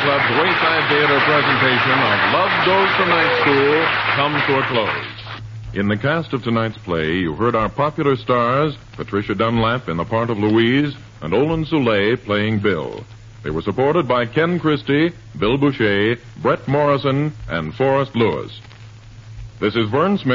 Club's Wayside Theater presentation of Love Goes to Night School comes to a close. In the cast of tonight's play, you heard our popular stars, Patricia Dunlap in the part of Louise, and Olin Soule playing Bill. They were supported by Ken Christie, Bill Boucher, Brett Morrison, and Forrest Lewis. This is Vern Smith.